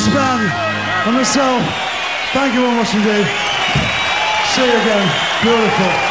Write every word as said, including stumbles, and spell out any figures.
this band and myself, thank you very much indeed. See you again. Beautiful.